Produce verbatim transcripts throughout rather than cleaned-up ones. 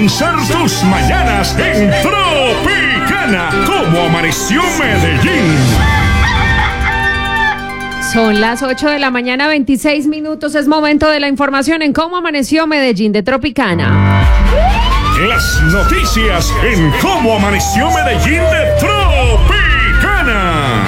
comenzar tus mañanas en Tropicana. ¿Cómo amaneció Medellín? Son las ocho de la mañana, veintiséis minutos. Es momento de la información en Cómo amaneció Medellín de Tropicana. Las noticias en Cómo amaneció Medellín de Tropicana.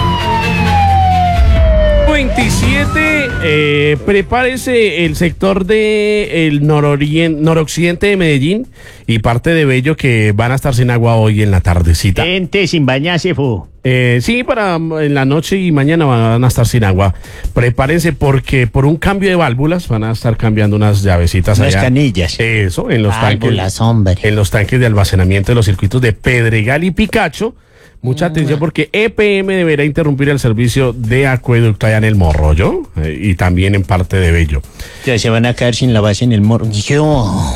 veintisiete, eh, prepárese el sector de el nororien, noroccidente de Medellín y parte de Bello que van a estar sin agua hoy en la tardecita. Gente sin bañarse, fu. Eh, sí, para en la noche y mañana van a estar sin agua. Prepárense porque por un cambio de válvulas van a estar cambiando unas llavecitas Unas allá. canillas. Eso, en los Válvulas, tanques. hombre. En los tanques de almacenamiento de los circuitos de Pedregal y Picacho. Mucha atención porque E P M deberá interrumpir el servicio de acueducto allá en el Morro, ¿yo? Eh, y también en parte de Bello. Ya se van a quedar sin la base en el morro. Yo.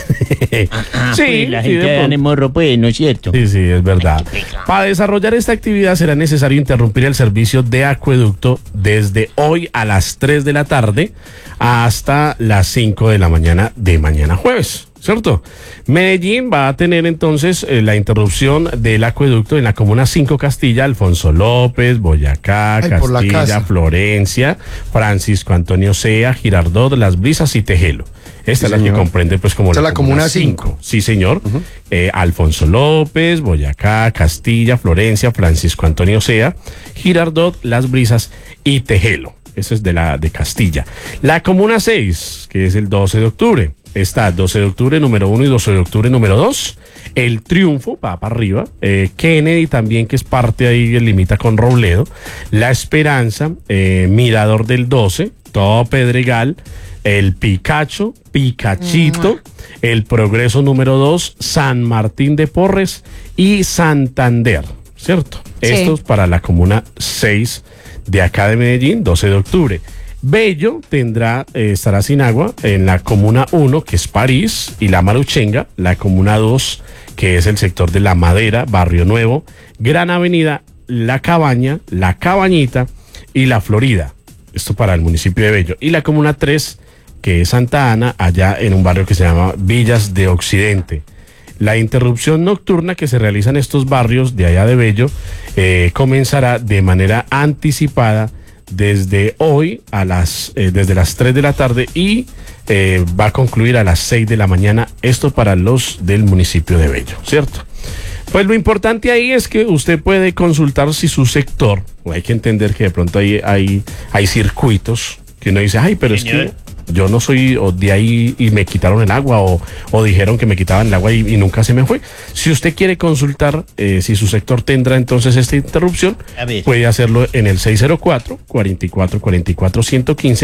Ah, Sí, pues la sí, gente de allá en pronto. el morro, pues, ¿no es cierto? Sí, sí, es verdad. Para desarrollar esta actividad será necesario interrumpir el servicio de acueducto desde hoy a las tres de la tarde hasta las cinco de la mañana de mañana jueves, ¿cierto? Medellín va a tener entonces eh, la interrupción del acueducto en la comuna cinco Castilla, Alfonso López, Boyacá, Ay, por la Castilla, casa. Florencia, Francisco Antonio Sea, Girardot, Las Brisas y Tejelo. Esta Sí, es la que señor. comprende pues como Esta es la comuna cinco. Sí, señor. Eh, Alfonso López, Boyacá, Castilla, Florencia, Francisco Antonio Sea, Girardot, Las Brisas y Tejelo. Eso es de la de Castilla. La comuna seis, que es el doce de octubre. Está doce de octubre número uno y doce de octubre número dos. El Triunfo, va para arriba. Eh, Kennedy también, que es parte ahí, que limita con Robledo. La Esperanza, eh, Mirador del doce, todo Pedregal. El Picacho, Picachito, el Progreso número dos, San Martín de Porres y Santander, ¿cierto? Sí. Esto es para la comuna seis de acá de Medellín, doce de octubre. Bello tendrá, eh, estará sin agua en la comuna uno, que es París, y la Maruchenga, la comuna dos, que es el sector de La Madera, Barrio Nuevo, Gran Avenida, La Cabaña, La Cabañita y La Florida. Esto para el municipio de Bello. Y la comuna tres, que es Santa Ana, allá en un barrio que se llama Villas de Occidente. La interrupción nocturna que se realiza en estos barrios de allá de Bello eh, comenzará de manera anticipada desde hoy a las eh, desde las tres de la tarde y eh, va a concluir a las seis de la mañana. Esto para los del municipio de Bello, ¿cierto? Pues lo importante ahí es que usted puede consultar si su sector, o hay que entender que de pronto hay, hay, hay circuitos que uno dice, ay, pero Señor. es que yo no soy o de ahí y me quitaron el agua o, o dijeron que me quitaban el agua y, y nunca se me fue. Si usted quiere consultar eh, si su sector tendrá entonces esta interrupción, A ver. puede hacerlo en el seis cero cuatro, cuatro cuatro cuatro cuatro, uno uno cinco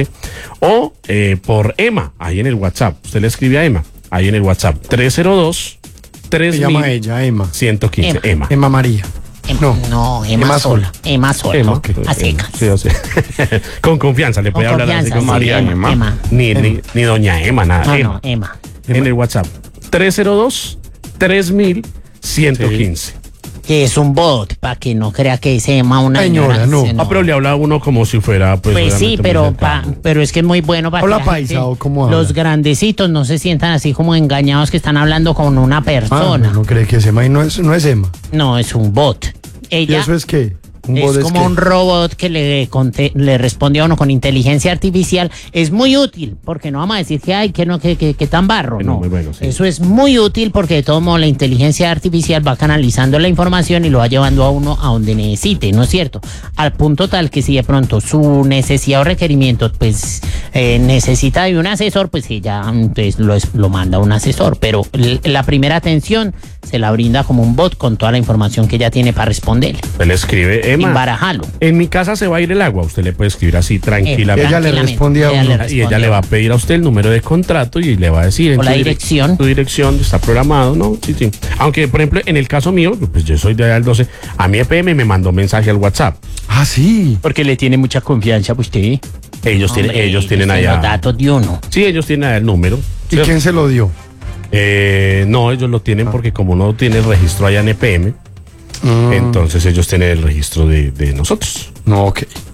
o eh, por Emma, ahí en el WhatsApp. Usted le escribe a Emma, ahí en el WhatsApp, tres cero dos, tres Se llama ella, Emma. ciento quince. Emma. Emma. Emma María. Em- No. no, Emma, Emma sola. sola. Emma sola. Emma, ¿no? ok. A secas. Sí, o sea, con confianza, le Con puede hablar así confianza, con sí, María. Emma, Emma. Ni, ni, ni doña Emma, nada. No, Emma. no, Emma. En el WhatsApp, tres cero dos, tres mil ciento quince. Que es un bot, para que no crea que es Emma una Señora, ignorancia, no. Ah, pero le habla a uno como si fuera, pues. Pues sí, obviamente, pero muy pa- cercano. pero es que es muy bueno para Habla que la paisa, gente- ¿o cómo habla? los grandecitos no se sientan así como engañados que están hablando con una Ah, persona. no cree que es Emma y no es, no es Emma. No, es un bot. ¿Y Ella eso es qué? Un es bot como qué? un robot que le, conte- le responde a uno con inteligencia artificial. Es muy útil, porque no vamos a decir que hay que no, que, que, que tan barro, Bueno, no. muy bueno, sí. Eso es muy útil porque de todo modo la inteligencia artificial va canalizando la información y lo va llevando a uno a donde necesite, ¿no es cierto? Al punto tal que si de pronto su necesidad o requerimiento pues eh, necesita de un asesor, pues ella entonces lo, es- lo manda a un asesor, pero l- la primera atención se la brinda como un bot con toda la información que ella tiene para responder. Usted le escribe, Emma. Embarajalo. En mi casa se va a ir el agua. Usted le puede escribir así tranquilamente. Ella le Tranquilamente. responde a Ella uno. le Y ella responde le va a pedir a usted el número de contrato y le va a decir en O la qué direc- dirección. Su dirección está programado, ¿no? Sí, sí. Aunque, por ejemplo, en el caso mío, pues yo soy de allá del doce, a mi E P M me mandó mensaje al WhatsApp. Ah, sí. Porque le tiene mucha confianza a usted. Ellos tienen, Hombre, ellos tienen los allá. datos de uno. Sí, ellos tienen allá el número. ¿Y ¿cierto? quién se lo dio? Eh, no, ellos lo tienen porque como no tiene el registro allá en E P M, Mm, entonces ellos tienen el registro de, de nosotros. no, ok.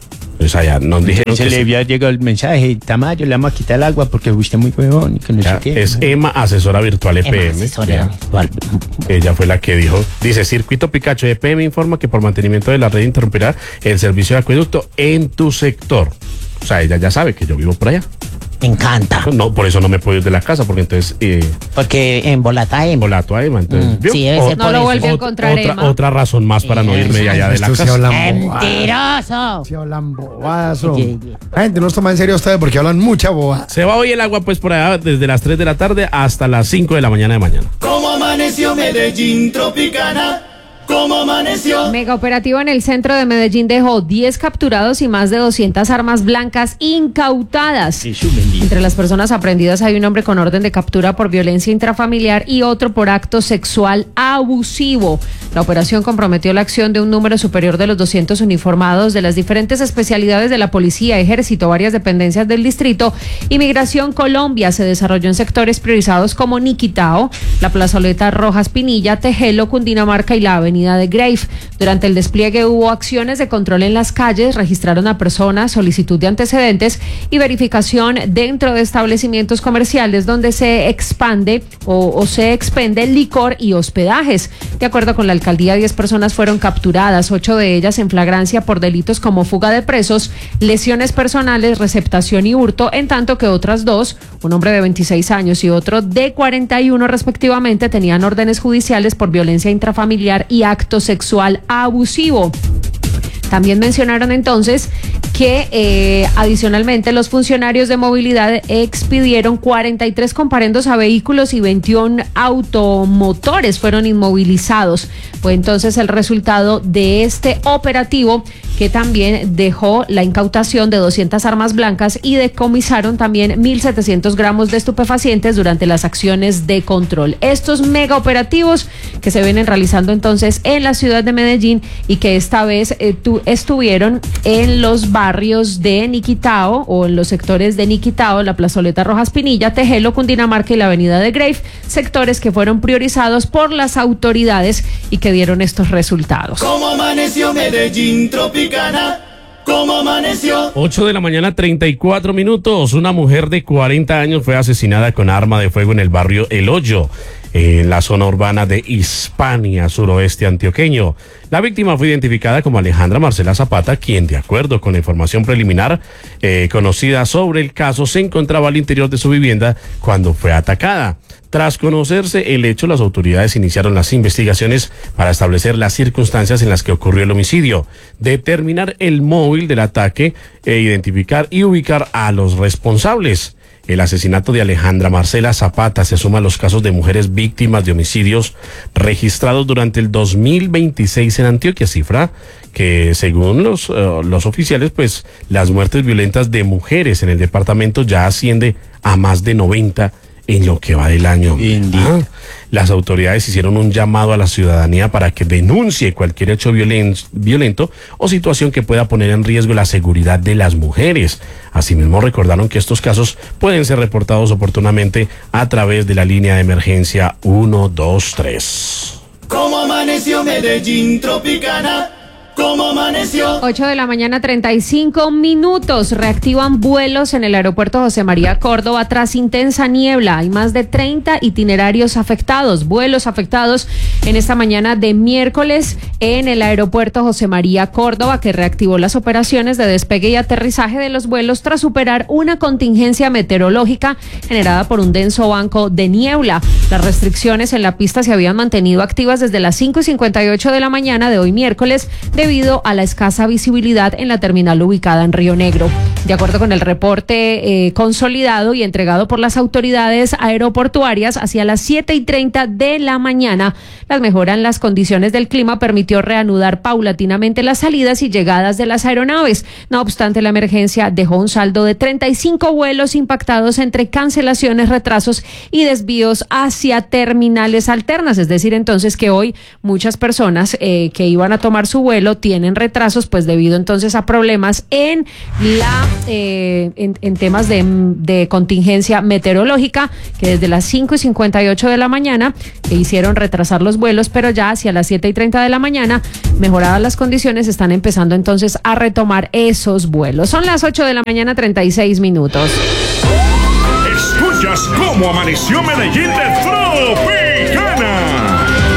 Pues allá nos dijeron Se que le sí. había llegado el mensaje, Tamayo, le vamos a quitar el agua porque fuiste muy huevón y que no Ya, sé qué. es Emma, asesora virtual E P Emma, M. asesora Ya. virtual. Ella fue la que dijo, dice, Circuito Picacho E P M informa que por mantenimiento de la red interrumpirá el servicio de acueducto en tu sector. O sea, ella ya sabe que yo vivo por allá. Me encanta. No, por eso no me puedo ir de la casa, porque entonces eh, Porque en Volata Emma. volato a Emma. Entonces, Mm, ¿vio? sí, debe O- ser No por lo eso. vuelve a ot- encontrar, otra, Emma. otra razón más para no irme de allá de la Esto sí casa. hablan bobadas. ¡Mentiroso! Sí hablan bobadas. oh. Oye, oye. La gente no los toma en serio a ustedes porque hablan mucha bobada. Se va hoy el agua pues por allá desde las tres de la tarde hasta las cinco de la mañana de mañana. ¿Cómo amaneció Medellín Tropicana? ¿Cómo amaneció? Mega operativo en el centro de Medellín dejó diez capturados y más de doscientas armas blancas incautadas. Jesús bendito. Entre las personas aprendidas hay un hombre con orden de captura por violencia intrafamiliar y otro por acto sexual abusivo. La operación comprometió la acción de un número superior de los doscientos uniformados de las diferentes especialidades de la policía, ejército, varias dependencias del distrito. Inmigración Colombia se desarrolló en sectores priorizados como Niquitao, la plazoleta Rojas Pinilla, Tejelo, Cundinamarca y la avenida de Grave. Durante el despliegue hubo acciones de control en las calles, registraron a personas, solicitud de antecedentes y verificación dentro de establecimientos comerciales donde se expande o, o se expende licor y hospedajes. De acuerdo con la alcaldía, diez personas fueron capturadas, ocho de ellas en flagrancia por delitos como fuga de presos, lesiones personales, receptación y hurto, en tanto que otras dos, un hombre de veintiséis años y otro de cuarenta y uno respectivamente, tenían órdenes judiciales por violencia intrafamiliar y acto sexual abusivo. También mencionaron entonces que eh, adicionalmente los funcionarios de movilidad expidieron cuarenta y tres comparendos a vehículos y veintiún automotores fueron inmovilizados. Fue entonces el resultado de este operativo que también dejó la incautación de doscientas armas blancas y decomisaron también mil setecientos gramos de estupefacientes durante las acciones de control. Estos mega operativos que se vienen realizando entonces en la ciudad de Medellín y que esta vez eh, tu, estuvieron en los barrios de Niquitao o en los sectores de Niquitao, la plazoleta Rojas Pinilla, Tejelo, Cundinamarca y la avenida de Grave, sectores que fueron priorizados por las autoridades y que dieron estos resultados. ¿Cómo amaneció Medellín Tropicana? ¿Cómo amaneció? ocho de la mañana, treinta y cuatro minutos. Una mujer de cuarenta años fue asesinada con arma de fuego en el barrio El Hoyo, en la zona urbana de Hispania, suroeste antioqueño. La víctima fue identificada como Alejandra Marcela Zapata, quien, de acuerdo con la información preliminar eh, conocida sobre el caso, se encontraba al interior de su vivienda cuando fue atacada. Tras conocerse el hecho, las autoridades iniciaron las investigaciones para establecer las circunstancias en las que ocurrió el homicidio, determinar el móvil del ataque e identificar y ubicar a los responsables. El asesinato de Alejandra Marcela Zapata se suma a los casos de mujeres víctimas de homicidios registrados durante el dos mil veintiséis en Antioquia, cifra que según los, uh, los oficiales, pues las muertes violentas de mujeres en el departamento ya asciende a más de noventa en lo que va del año. Bendito. Ah, las autoridades hicieron un llamado a la ciudadanía para que denuncie cualquier hecho violen- violento o situación que pueda poner en riesgo la seguridad de las mujeres. Asimismo, recordaron que estos casos pueden ser reportados oportunamente a través de la línea de emergencia uno dos tres. ¿Cómo amaneció Medellín Tropicana? ¿Cómo amaneció? ocho de la mañana, treinta y cinco minutos. Reactivan vuelos en el aeropuerto José María Córdoba tras intensa niebla. Hay más de treinta itinerarios afectados, vuelos afectados en esta mañana de miércoles en el aeropuerto José María Córdoba, que reactivó las operaciones de despegue y aterrizaje de los vuelos tras superar una contingencia meteorológica generada por un denso banco de niebla. Las restricciones en la pista se habían mantenido activas desde las cinco y cincuenta y ocho de la mañana de hoy miércoles, debido a la escasa visibilidad en la terminal ubicada en Río Negro. De acuerdo con el reporte eh, consolidado y entregado por las autoridades aeroportuarias, hacia las siete y treinta de la mañana, las mejoras en las condiciones del clima permitió reanudar paulatinamente las salidas y llegadas de las aeronaves. No obstante, la emergencia dejó un saldo de treinta y cinco vuelos impactados entre cancelaciones, retrasos y desvíos hacia terminales alternas. Es decir, entonces que hoy muchas personas eh, que iban a tomar su vuelo vuelo tienen retrasos, pues debido entonces a problemas en la eh, en, en temas de, de contingencia meteorológica, que desde las cinco y cincuenta y ocho de la mañana que hicieron retrasar los vuelos, pero ya hacia las siete y treinta de la mañana, mejoradas las condiciones, están empezando entonces a retomar esos vuelos. Son las ocho de la mañana, treinta y seis minutos. Escuchas cómo amaneció Medellín de Tropi.